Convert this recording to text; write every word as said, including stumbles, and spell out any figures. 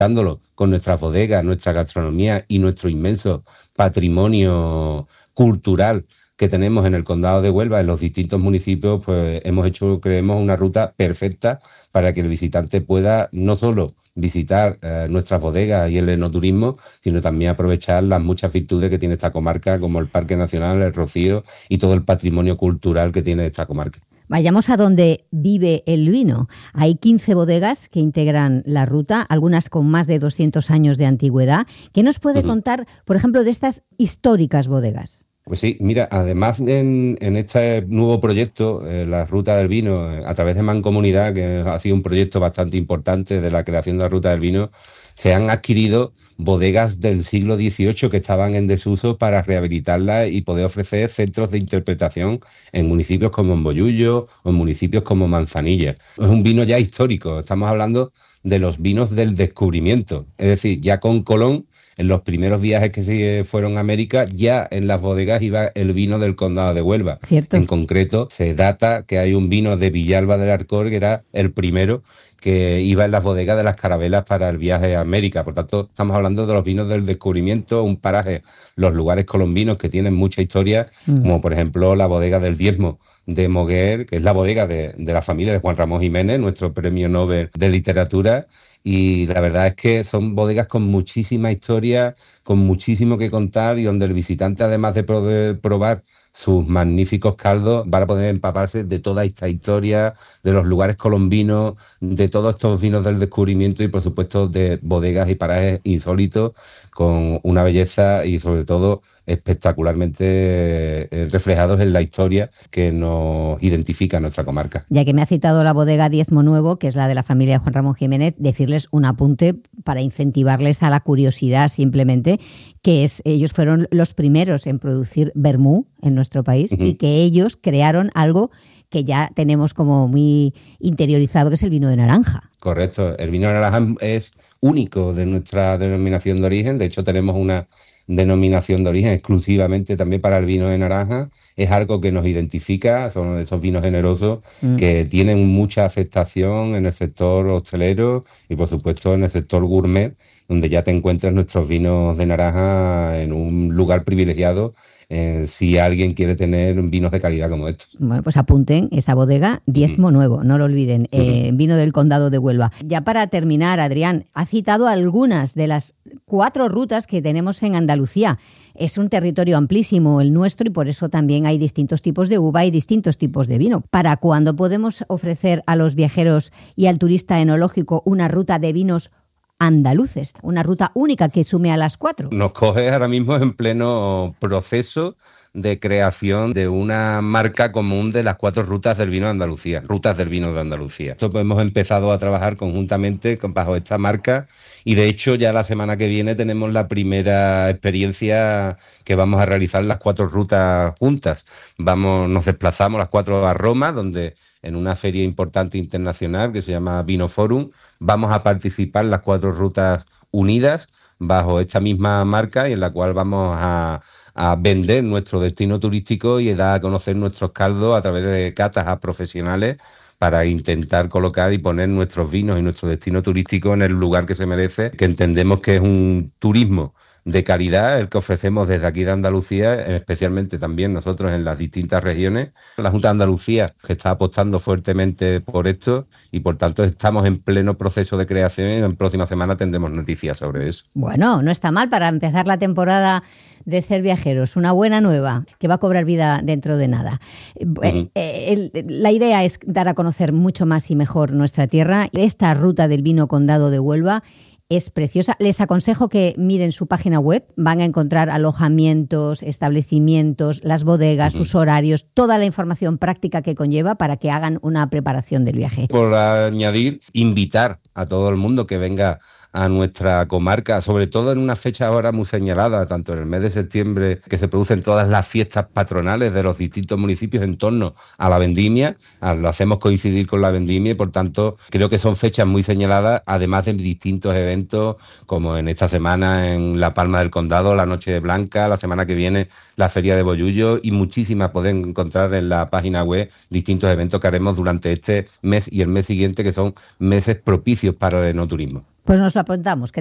dándolo con nuestras bodegas, nuestra gastronomía y nuestro inmenso patrimonio cultural que tenemos en el condado de Huelva, en los distintos municipios, pues hemos hecho, creemos, una ruta perfecta para que el visitante pueda no solo visitar eh, nuestras bodegas y el enoturismo, sino también aprovechar las muchas virtudes que tiene esta comarca, como el Parque Nacional, el Rocío y todo el patrimonio cultural que tiene esta comarca. Vayamos a donde vive el vino. Hay quince bodegas que integran la ruta, algunas con más de doscientos años de antigüedad. ¿Qué nos puede uh-huh. contar, por ejemplo, de estas históricas bodegas? Pues sí, mira, además en, en este nuevo proyecto, eh, la Ruta del Vino, eh, a través de Mancomunidad, que ha sido un proyecto bastante importante de la creación de la Ruta del Vino, se han adquirido bodegas del siglo dieciocho que estaban en desuso para rehabilitarlas y poder ofrecer centros de interpretación en municipios como Embollullo o en municipios como Manzanilla. Es un vino ya histórico, estamos hablando de los vinos del descubrimiento, es decir, ya con Colón, en los primeros viajes que se fueron a América, ya en las bodegas iba el vino del condado de Huelva. ¿Cierto? En concreto, se data que hay un vino de Villalba del Arcor, que era el primero que iba en las bodegas de las carabelas para el viaje a América. Por tanto, estamos hablando de los vinos del descubrimiento, un paraje, los lugares colombinos que tienen mucha historia, mm. como por ejemplo la bodega del Diezmo de Moguer, que es la bodega de, de la familia de Juan Ramón Jiménez, nuestro premio Nobel de literatura. Y la verdad es que son bodegas con muchísima historia, con muchísimo que contar y donde el visitante, además de poder probar sus magníficos caldos, van a poder empaparse de toda esta historia, de los lugares colombinos, de todos estos vinos del descubrimiento y, por supuesto, de bodegas y parajes insólitos con una belleza y, sobre todo, espectacularmente reflejados en la historia que nos identifica nuestra comarca. Ya que me ha citado la bodega Diezmo Nuevo, que es la de la familia de Juan Ramón Jiménez, decirles un apunte para incentivarles a la curiosidad simplemente, que es ellos fueron los primeros en producir vermú en nuestro país uh-huh. y que ellos crearon algo que ya tenemos como muy interiorizado, que es el vino de naranja. Correcto, el vino de naranja es único de nuestra denominación de origen, de hecho tenemos una denominación de origen exclusivamente también para el vino de naranja, es algo que nos identifica, son esos vinos generosos mm. que tienen mucha aceptación en el sector hostelero y por supuesto en el sector gourmet, donde ya te encuentras nuestros vinos de naranja en un lugar privilegiado eh, si alguien quiere tener vinos de calidad como estos. Bueno, pues apunten esa bodega Diezmo uh-huh. Nuevo, no lo olviden, eh, uh-huh. vino del condado de Huelva. Ya para terminar, Adrián, ha citado algunas de las cuatro rutas que tenemos en Andalucía. Es un territorio amplísimo el nuestro y por eso también hay distintos tipos de uva y distintos tipos de vino. ¿Para cuándo podemos ofrecer a los viajeros y al turista enológico una ruta de vinos andaluces, una ruta única que sume a las cuatro? Nos coge ahora mismo en pleno proceso de creación de una marca común de las cuatro rutas del vino de Andalucía, rutas del vino de Andalucía. Esto pues hemos empezado a trabajar conjuntamente con, bajo esta marca y de hecho ya la semana que viene tenemos la primera experiencia que vamos a realizar las cuatro rutas juntas. Vamos, nos desplazamos las cuatro a Roma, donde en una feria importante internacional que se llama Vino Forum, vamos a participar las cuatro rutas unidas bajo esta misma marca y en la cual vamos a, a vender nuestro destino turístico y dar a conocer nuestros caldos a través de catas a profesionales para intentar colocar y poner nuestros vinos y nuestro destino turístico en el lugar que se merece, que entendemos que es un turismo de calidad el que ofrecemos desde aquí de Andalucía, especialmente también nosotros en las distintas regiones. La Junta de Andalucía que está apostando fuertemente por esto y por tanto estamos en pleno proceso de creación y en próxima semana tendremos noticias sobre eso. Bueno, no está mal para empezar la temporada de Ser Viajeros, una buena nueva que va a cobrar vida dentro de nada. Uh-huh. Eh, el, la idea es dar a conocer mucho más y mejor nuestra tierra. Esta ruta del vino Condado de Huelva es preciosa. Les aconsejo que miren su página web. Van a encontrar alojamientos, establecimientos, las bodegas, uh-huh. sus horarios, toda la información práctica que conlleva para que hagan una preparación del viaje. Por añadir, invitar a todo el mundo que venga a nuestra comarca, sobre todo en una fecha ahora muy señalada, tanto en el mes de septiembre, que se producen todas las fiestas patronales de los distintos municipios en torno a la vendimia, lo hacemos coincidir con la vendimia y por tanto creo que son fechas muy señaladas, además de distintos eventos como en esta semana en La Palma del Condado, la Noche Blanca, la semana que viene la Feria de Bollullo y muchísimas pueden encontrar en la página web distintos eventos que haremos durante este mes y el mes siguiente, que son meses propicios para el enoturismo. Pues nos lo apuntamos.